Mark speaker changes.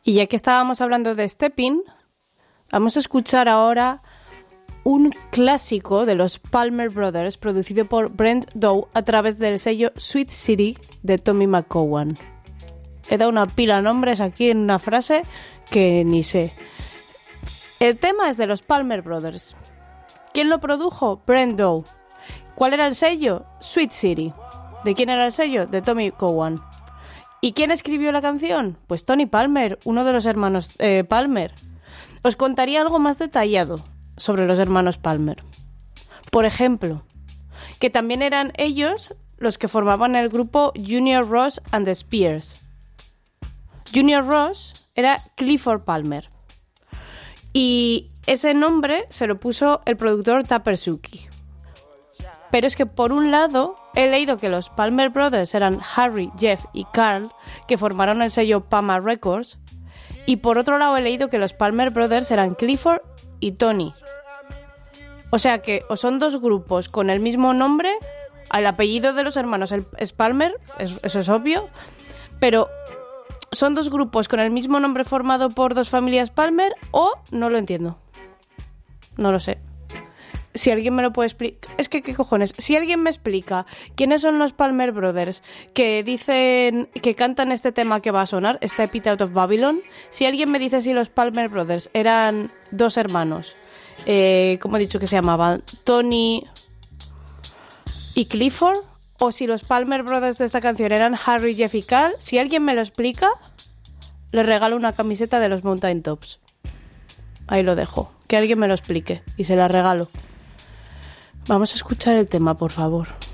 Speaker 1: Y ya que estábamos hablando de Steppin', vamos a escuchar ahora un clásico de los Palmer Brothers producido por Brent Dow a través del sello Sweet City de Tommy McCowan. He dado una pila de nombres aquí en una frase que ni sé. El tema es de los Palmer Brothers. ¿Quién lo produjo? Brent Dow. ¿Cuál era el sello? Sweet City. ¿De quién era el sello? De Tommy McCowan. ¿Y quién escribió la canción? Pues Tony Palmer, uno de los hermanos Palmer. Os contaría algo más detallado sobre los hermanos Palmer. Por ejemplo, que también eran ellos los que formaban el grupo Junior Ross and the Spears. Junior Ross era Clifford Palmer. Y ese nombre se lo puso el productor Tupper Suki. Pero es que por un lado he leído que los Palmer Brothers eran Harry, Jeff y Carl, que formaron el sello Pama Records, y por otro lado he leído que los Palmer Brothers eran Clifford y Tony. O sea que o son dos grupos con el mismo nombre, el apellido de los hermanos es Palmer, eso es obvio, pero son dos grupos con el mismo nombre formado por dos familias Palmer, o no lo entiendo. No lo sé. Si alguien me lo puede explicar... Es que, ¿qué cojones? Si alguien me explica quiénes son los Palmer Brothers que dicen... que cantan este tema que va a sonar, Step It Out of Babylon, si alguien me dice si los Palmer Brothers eran dos hermanos, ¿cómo he dicho que se llamaban? Tony y Clifford, o si los Palmer Brothers de esta canción eran Harry, Jeff y Carl, si alguien me lo explica, le regalo una camiseta de los Mountain Tops. Ahí lo dejo. Que alguien me lo explique y se la regalo. Vamos a escuchar el tema, por favor.